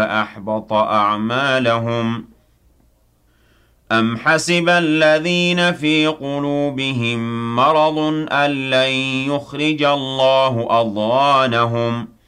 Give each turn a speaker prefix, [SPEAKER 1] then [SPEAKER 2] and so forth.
[SPEAKER 1] فأحبط أعمالهم أم حسب الذين في قلوبهم مرض أن لن يخرج الله أضغانهم